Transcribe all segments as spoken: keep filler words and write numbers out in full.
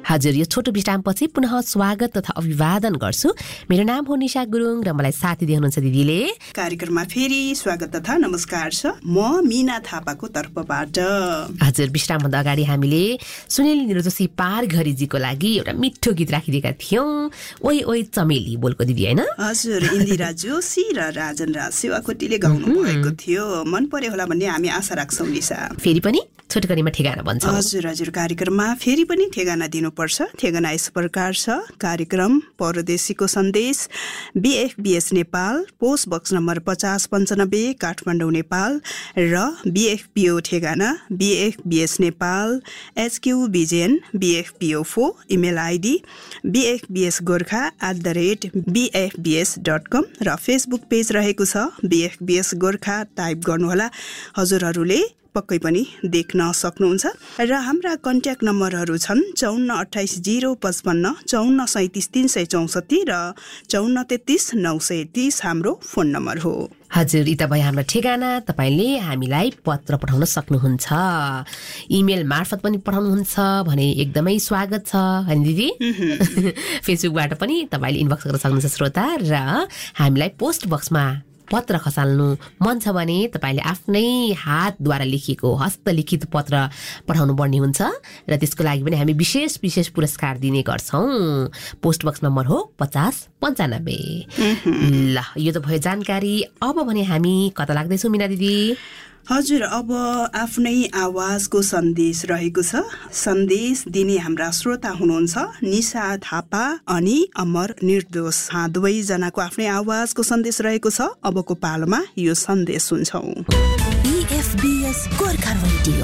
हजुर, यो छोटो विश्रामपछि पुनः स्वागत तथा अभिवादन गर्छु। मेरो नाम हो निशा गुरुङ र मलाई साथी दिनुहुन्छ दिदीले। कार्यक्रममा फेरि स्वागत तथा नमस्कार छ। म मीना थापाको तर्फबाट। हजुर, विश्रामभन्दा अगाडि हामीले सुनिल निरोजोशी पारघरीजीको लागि एउटा मिठो गीत राखिदिएका थियौँ, ओइ ओइ चमेली बोलको दिदी हैन? हजुर, इन्दिरा जोशी र राजन राज सेवाकोटीले गाउनु भएको थियो। मन पर्यो होला भन्ने हामी आशा राख्छौँ निशा। फेरि पनि छोटकरीमा ठेगाना भन्छ। हजुर हजुर, कार्यक्रममा फेरि पनि ठेगाना दिनुपर्छ। ठेगाना यस प्रकार छ। कार्यक्रम परदेशीको सन्देश, बीएफबीएस नेपाल, पोस्ट बक्स नम्बर पचास पन्चानब्बे, काठमाडौँ नेपाल, र बीएफपीओ ठेगाना बीएफबीएस Nepal, HQ Bijen बीएफपीओ four, email ID बीएफबीएस Gorkha at the rate बीएफबीएस dot कम, र फेसबुक पेज रहेको छ बीएफबीएस गोर्खा। टाइप गर्नुहोला, हजुरहरूले पक्कै पनि देख्न सक्नुहुन्छ। र हाम्रा कन्ट्याक्ट नम्बरहरू छन् चौन्न अठाइस जिरो पचपन्न, चौन्न सैतिस तिन सय चौसठी र चौन्न तेत्तिस नौ सय तिस हाम्रो फोन नम्बर हो। हजुर, यी त भयो हाम्रो ठेगाना। तपाईँले हामीलाई पत्र पठाउन सक्नुहुन्छ, इमेल मार्फत पनि पठाउनुहुन्छ भने एकदमै स्वागत छ होइन दिदी? फेसबुकबाट पनि तपाईँले इनबक्स गर्न सक्नुहुन्छ श्रोता, र हामीलाई पोस्ट बक्समा पत्र खसाल्नु मन छ भने तपाईँले आफ्नै हातद्वारा लेखिएको हस्तलिखित पत्र पठाउनु पर्ने हुन्छ, र त्यसको लागि पनि हामी विशेष विशेष पुरस्कार दिने गर्छौँ। पोस्ट बक्स नम्बर हो पचास पन्चानब्बे। ल, यो त भयो जानकारी। अब भने हामी कता लाग्दैछौँ मिना दिदी? हजुर, अब आफ्नै आवाजको सन्देश रहेको छ। सन्देश दिने हाम्रा श्रोता हुनुहुन्छ निशा थापा अनि अमर निर्दोष। दुवैजनाको आफ्नै आवाजको सन्देश रहेको छ। अबको पालोमा यो सन्देश सुन्छौँ। बीएफबीएस गोर्खा रेडियो।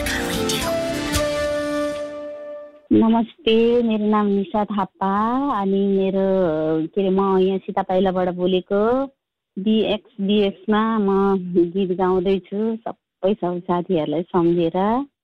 नमस्ते, मेरो नाम निशा थापा अनि मेरो के अरे म यहाँ सीता पाइलाबाट बोलेको। बीएक्सबीएसमा म गीत गाउँदैछु सबै सब साथीहरूलाई सम्झेर।